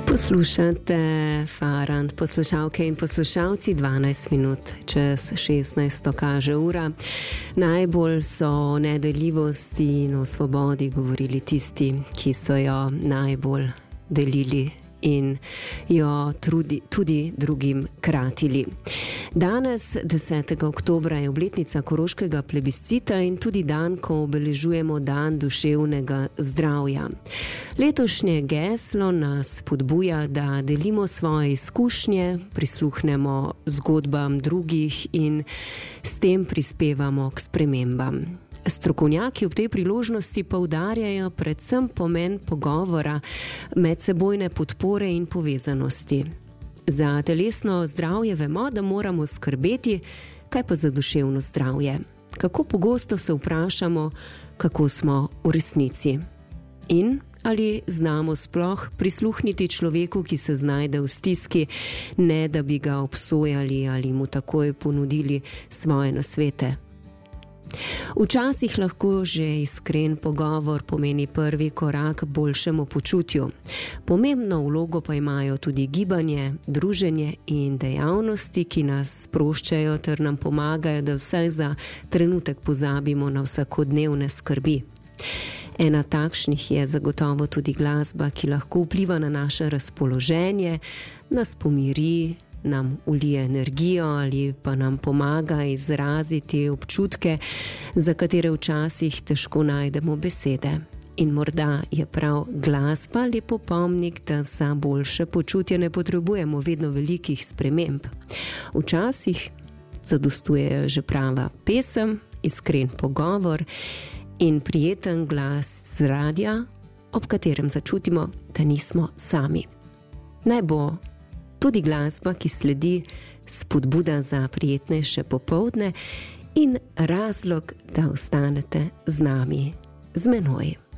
Poslušate Farant, poslušalke in poslušalci, 12 minut čez 16 kaže ura. Najbolj so o nedeljivosti in o svobodi govorili tisti, ki so jo najbolj delili in jo tudi drugim kratili. Danes, 10. oktobra, je obletnica koroškega plebiscita in tudi dan, ko obeležujemo dan duševnega zdravja. Letošnje geslo nas spodbuja, da delimo svoje izkušnje, prisluhnemo zgodbam drugih in s tem prispevamo k spremembam. Strokovnjaki ob tej priložnosti poudarjajo predvsem pomen pogovora, medsebojne podpore in povezanosti. Za telesno zdravje vemo, da moramo skrbeti, kaj pa za duševno zdravje. Kako pogosto se vprašamo, kako smo v resnici. In ali znamo sploh prisluhniti človeku, ki se znajde v stiski, ne da bi ga obsojali ali mu takoj ponudili svoje nasvete. Včasih lahko že iskren pogovor pomeni prvi korak k boljšemu počutju. Pomembno vlogo pa imajo tudi gibanje, druženje in dejavnosti, ki nas sproščajo ter nam pomagajo, da vsaj za trenutek pozabimo na vsakodnevne skrbi. Ena takšnih je zagotovo tudi glasba, ki lahko vpliva na naše razpoloženje, nas pomiri, nam ulije energijo ali pa nam pomaga izraziti občutke, za katere včasih težko najdemo besede. In morda je prav glasba lep opomnik, da za boljše počutje ne potrebujemo vedno velikih sprememb. Včasih zadostuje že prava pesem, iskren pogovor in prijeten glas z radia, ob katerem začutimo, da nismo sami. Naj bo tudi glasba, ki sledi, spodbuda za prijetnejše popoldne in razlog, da ostanete z nami, z menoj.